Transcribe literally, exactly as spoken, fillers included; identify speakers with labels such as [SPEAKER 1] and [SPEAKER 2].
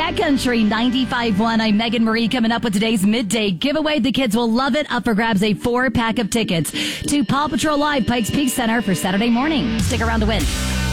[SPEAKER 1] At Country ninety-five point one, I'm Megan Marie coming up with today's midday giveaway. The kids will love it. Up for grabs a four pack of tickets to Paw Patrol Live Pikes Peak Center for Saturday morning. Stick around to win.